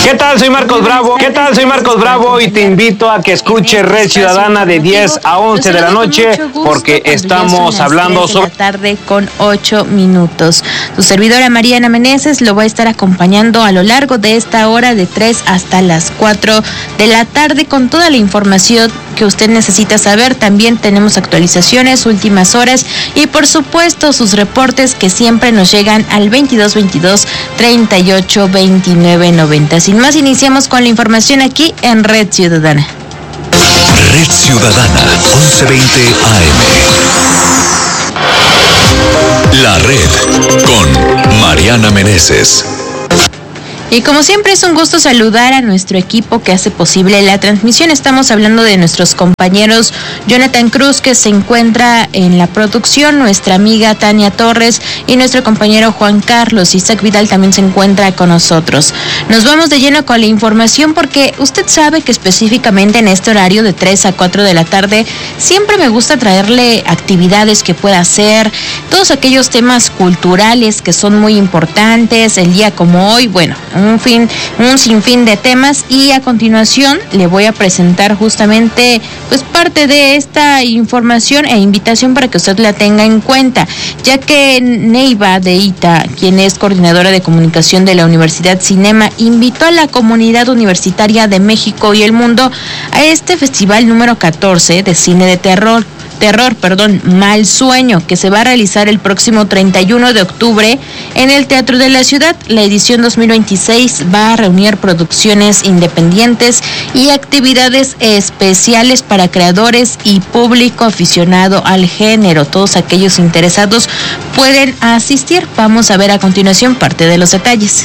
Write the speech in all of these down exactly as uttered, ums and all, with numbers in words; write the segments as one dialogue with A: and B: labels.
A: ¿Qué tal? Soy Marcos Bravo. ¿Qué tal? Soy Marcos Bravo y te invito a que escuches Red Ciudadana de diez a once de la noche porque estamos hablando sobre
B: la tarde con ocho minutos. Su servidora Mariana Meneses lo va a estar acompañando a lo largo de esta hora de tres hasta las cuatro de la tarde con toda la información que usted necesita saber. También tenemos actualizaciones, últimas horas y por supuesto sus reportes que siempre nos llegan al veintidós veintidós treinta y ocho veintinueve noventa. Sin más, iniciamos con la información aquí en Red Ciudadana.
C: Red Ciudadana, once veinte A M. La Red con Mariana Meneses.
B: Y como siempre es un gusto saludar a nuestro equipo que hace posible la transmisión. Estamos hablando de nuestros compañeros Jonathan Cruz, que se encuentra en la producción, nuestra amiga Tania Torres y nuestro compañero Juan Carlos. Isaac Vidal también se encuentra con nosotros. Nos vamos de lleno con la información porque usted sabe que específicamente en este horario de tres a cuatro de la tarde siempre me gusta traerle actividades que pueda hacer, todos aquellos temas culturales que son muy importantes, el día como hoy, bueno, un fin, un sinfín de temas, y a continuación le voy a presentar justamente pues parte de esta información e invitación para que usted la tenga en cuenta, ya que Neiva de Ita, quien es coordinadora de comunicación de la Universidad Cinema, invitó a la comunidad universitaria de México y el mundo a este festival número catorce de cine de terror. Terror, perdón, Mal Sueño, que se va a realizar el próximo treinta y uno de octubre en el Teatro de la Ciudad. La edición dos mil veintiséis va a reunir producciones independientes y actividades especiales para creadores y público aficionado al género. Todos aquellos interesados pueden asistir. Vamos a ver a continuación parte de los detalles.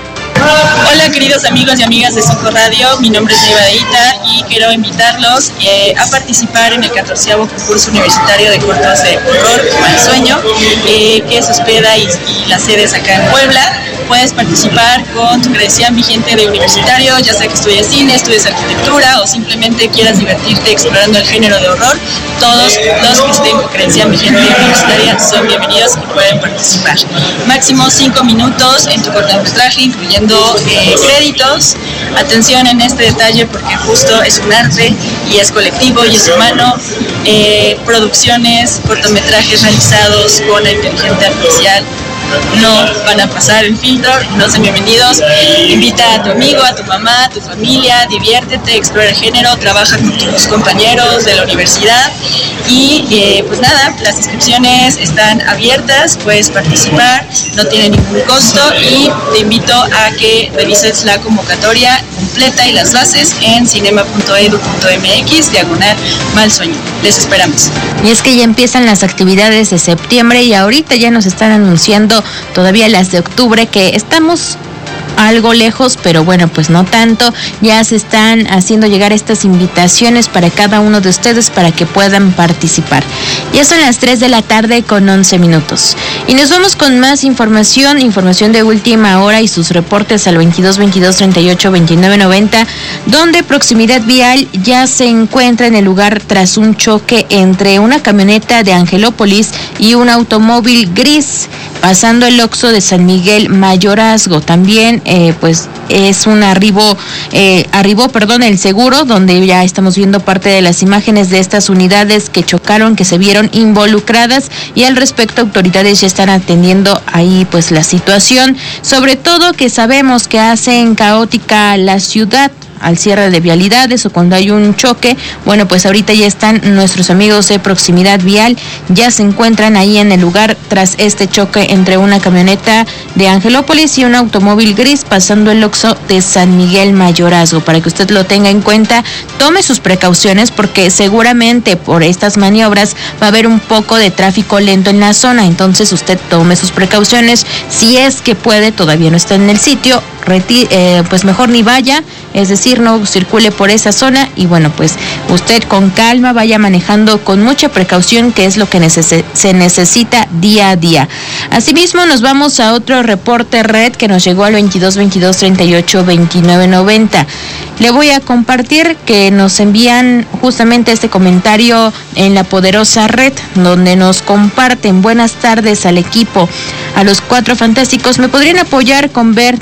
D: Hola queridos amigos y amigas de Cinco Radio, mi nombre es Neiva de Ita y quiero invitarlos eh, a participar en el catorceavo concurso universitario de cortos de horror Mal Sueño, eh, que se hospeda y, y la sede es acá en Puebla. Puedes participar con tu credencial vigente de universitario, ya sea que estudies cine, estudies arquitectura o simplemente quieras divertirte explorando el género de horror. Todos los que estén con credencial vigente universitaria son bienvenidos y pueden participar. Máximo cinco minutos en tu cortometraje, incluyendo eh, créditos. Atención en este detalle porque justo es un arte y es colectivo y es humano. Eh, producciones, cortometrajes realizados con la inteligencia artificial no van a pasar el filtro, no son bienvenidos. Invita a tu amigo, a tu mamá, a tu familia, diviértete, explora el género, trabaja con tus compañeros de la universidad y eh, pues nada, las inscripciones están abiertas, puedes participar, no tiene ningún costo y te invito a que revises la convocatoria completa y las bases en cinema punto edu punto m x diagonal Mal Sueño. Les esperamos.
B: Y es que ya empiezan las actividades de septiembre y ahorita ya nos están anunciando todavía las de octubre, que estamos algo lejos, pero bueno, pues no tanto. Ya se están haciendo llegar estas invitaciones para cada uno de ustedes para que puedan participar. Ya son las tres de la tarde con once minutos. Y nos vamos con más información, información de última hora y sus reportes al veintidós veintidós treinta y ocho veintinueve noventa, donde Proximidad Vial ya se encuentra en el lugar tras un choque entre una camioneta de Angelópolis y un automóvil gris, pasando el Oxxo de San Miguel Mayorazgo. También eh, pues es un arribo, eh, arribó, perdón, el seguro, donde ya estamos viendo parte de las imágenes de estas unidades que chocaron, que se vieron involucradas, y al respecto autoridades ya están atendiendo ahí pues la situación, sobre todo que sabemos que hacen caótica la ciudad al cierre de vialidades o cuando hay un choque. Bueno, pues ahorita ya están nuestros amigos de Proximidad Vial, ya se encuentran ahí en el lugar tras este choque entre una camioneta de Angelópolis y un automóvil gris pasando el Oxxo de San Miguel Mayorazgo, para que usted lo tenga en cuenta, tome sus precauciones porque seguramente por estas maniobras va a haber un poco de tráfico lento en la zona, entonces usted tome sus precauciones, si es que puede, todavía no está en el sitio, reti- eh, pues mejor ni vaya, es decir, no circule por esa zona y bueno, pues usted con calma vaya manejando con mucha precaución, que es lo que neces- se necesita día a día. Asimismo, nos vamos a otro reporte red que nos llegó al veintidós veintidós treinta y ocho veintinueve noventa. Le voy a compartir que nos envían justamente este comentario en la poderosa red, donde nos comparten: buenas tardes al equipo, a los cuatro fantásticos, ¿me podrían apoyar con ver también si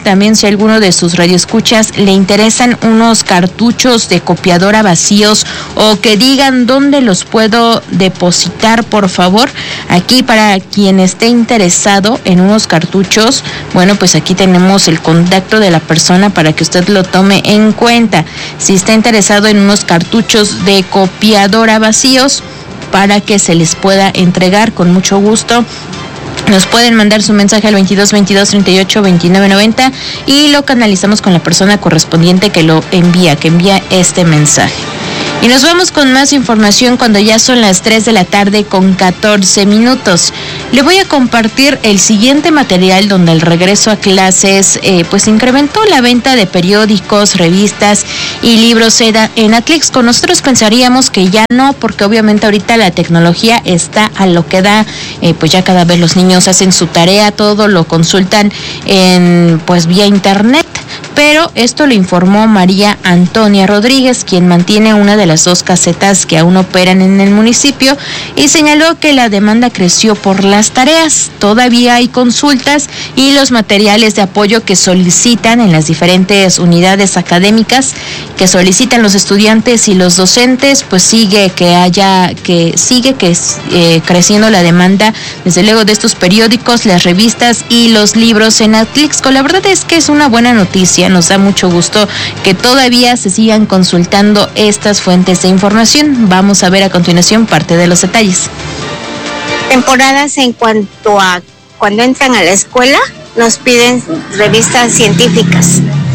B: alguno de sus radioescuchas le interesan unos cartuchos de copiadora vacíos o que digan dónde los puedo depositar, por favor. Aquí, para quien esté interesado en unos cartuchos, bueno, pues aquí tenemos el contacto de la persona para que usted lo tome en cuenta. Si está interesado en unos cartuchos de copiadora vacíos, para que se les pueda entregar con mucho gusto, nos pueden mandar su mensaje al veintidós veintidós treinta y ocho veintinueve noventa y lo canalizamos con la persona correspondiente que lo envía, que envía este mensaje. Y nos vamos con más información cuando ya son las tres de la tarde con catorce minutos. Le voy a compartir el siguiente material donde el regreso a clases eh, pues incrementó la venta de periódicos, revistas y libros en Atlixco. Nosotros pensaríamos que ya no, porque obviamente ahorita la tecnología está a lo que da, eh, pues ya cada vez los niños hacen su tarea, todo lo consultan en pues vía internet. Pero esto lo informó María Antonia Rodríguez, quien mantiene una de las dos casetas que aún operan en el municipio, y señaló que la demanda creció por las tareas. Todavía hay consultas y los materiales de apoyo que solicitan en las diferentes unidades académicas, que solicitan los estudiantes y los docentes, pues sigue que haya, que sigue que eh, creciendo la demanda, desde luego, de estos periódicos, las revistas y los libros en Atlixco. La verdad es que es una buena noticia. Nos da mucho gusto que todavía se sigan consultando estas fuentes de información. Vamos a ver a continuación parte de los detalles.
E: Temporadas en cuanto a cuando entran a la escuela, nos piden revistas científicas,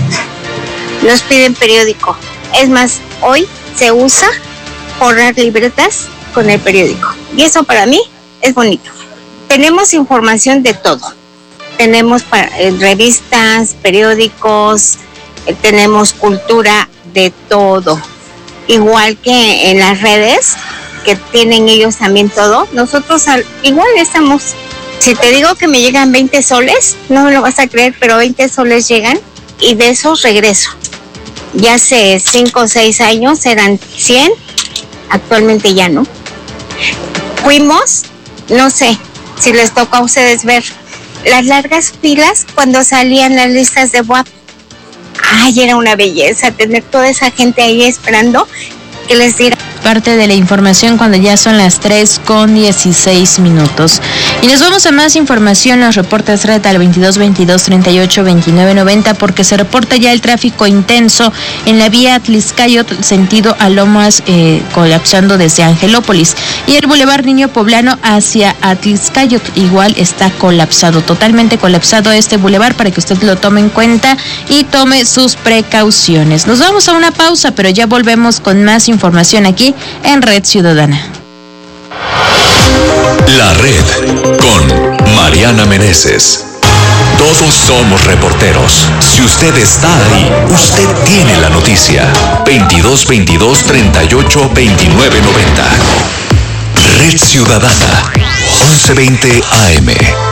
E: nos piden periódico. Es más, hoy se usa forrar libretas con el periódico. Y eso para mí es bonito. Tenemos información de todo. Tenemos para, eh, revistas, periódicos, eh, tenemos cultura de todo. Igual que en las redes, que tienen ellos también todo. Nosotros al, igual estamos, si te digo que me llegan veinte soles, no me lo vas a creer, pero veinte soles llegan y de esos regreso. Ya hace cinco o seis años eran cien, actualmente ya no. Fuimos, no sé si les toca a ustedes ver las largas filas cuando salían las listas de W A P. Ay, era una belleza tener toda esa gente ahí esperando que les diera
B: parte de la información cuando ya son las tres con dieciséis minutos. Y nos vamos a más información, los reportes Red al veintidós veintidós treinta y ocho veintinueve noventa, porque se reporta ya el tráfico intenso en la vía Atlixcayotl, sentido a Lomas, eh, colapsando desde Angelópolis. Y el Boulevard Niño Poblano hacia Atlixcayotl igual está colapsado, totalmente colapsado este bulevar, para que usted lo tome en cuenta y tome sus precauciones. Nos vamos a una pausa, pero ya volvemos con más información aquí en Red Ciudadana.
C: La Red con Mariana Meneses. Todos somos reporteros. Si usted está ahí, usted tiene la noticia. veintidós veintidós treinta y ocho veintinueve noventa. Red Ciudadana, once veinte A M.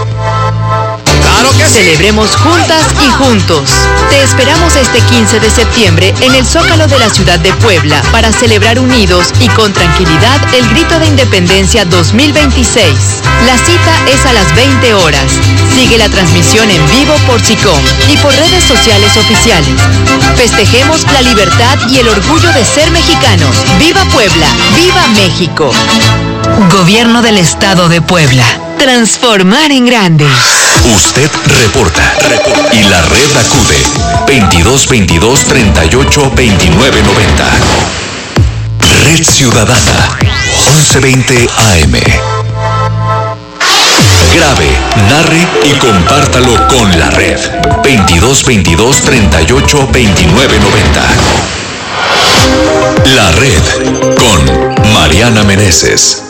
F: Celebremos juntas y juntos. Te esperamos este quince de septiembre en el Zócalo de la ciudad de Puebla para celebrar unidos y con tranquilidad el Grito de Independencia dos mil veintiséis. La cita es a las veinte horas. Sigue la transmisión en vivo por SICOM y por redes sociales oficiales. Festejemos la libertad y el orgullo de ser mexicanos. ¡Viva Puebla! ¡Viva México! Gobierno del Estado de Puebla. Transformar en grande.
C: Usted reporta, reporta y la red acude. veintidós veintidós treinta y ocho veintinueve noventa. Red Ciudadana, once veinte A M. Grabe, narre y compártalo con la red. veintidós veintidós treinta y ocho veintinueve noventa. La Red con Mariana Meneses.